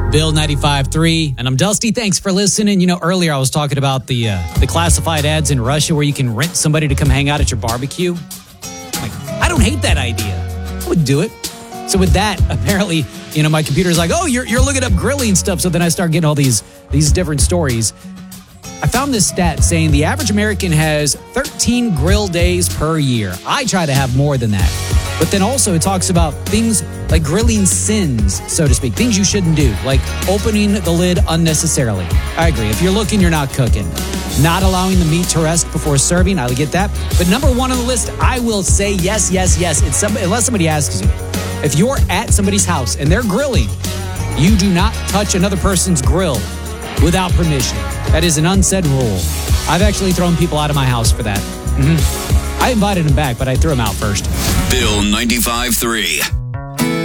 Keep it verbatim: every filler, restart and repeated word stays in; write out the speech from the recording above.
Bill ninety-five three, and I'm Dusty. Thanks for listening. You know, earlier I was talking about the uh, the classified ads in Russia where you can rent somebody to come hang out at your barbecue. Like, I don't hate that idea. I would do it. So with that, apparently, you know, my computer's like, oh, you're you're looking up grilling stuff. So then I start getting all these these different stories. I found this stat saying the average American has thirteen grill days per year. I try to have more than that. But then also it talks about things like grilling sins, so to speak, things you shouldn't do, like opening the lid unnecessarily. I agree. If you're looking, you're not cooking. Not allowing the meat to rest before serving, I get that. But number one on the list, I will say yes, yes, yes. It's some, unless somebody asks you. If you're at somebody's house and they're grilling, you do not touch another person's grill without permission. That is an unsaid rule. I've actually thrown people out of my house for that. Mm-hmm. I invited them back, but I threw them out first. Bill ninety-five three.